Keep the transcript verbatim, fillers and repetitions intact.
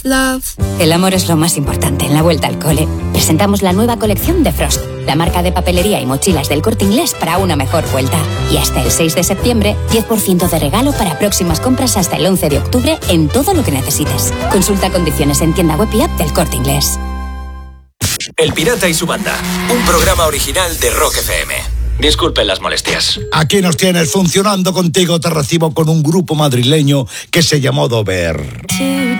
love. El amor es lo más importante en la vuelta al cole. Presentamos la nueva colección de Frost, la marca de papelería y mochilas del Corte Inglés para una mejor vuelta. Y hasta el seis de septiembre, diez por ciento de regalo para próximas compras hasta el once de octubre en todo lo que necesites. Consulta condiciones en tienda web y app del Corte Inglés. El Pirata y su banda, un programa original de Rock F M. Disculpen las molestias. Aquí nos tienes funcionando contigo. Te recibo con un grupo madrileño que se llamó Dover.